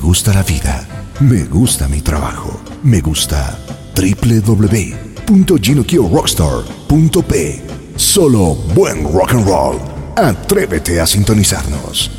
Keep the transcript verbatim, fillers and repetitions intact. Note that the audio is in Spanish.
gusta la vida. Me gusta mi trabajo. Me gusta w w w punto ginokyo rockstar punto p. Solo buen rock and roll. Atrévete a sintonizarnos.